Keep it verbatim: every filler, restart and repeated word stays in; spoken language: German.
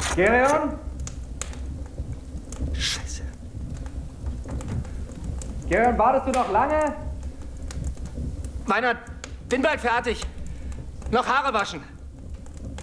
Gerion? Scheiße. Gerion, wartest du noch lange? Meinert, bin bald fertig. Noch Haare waschen.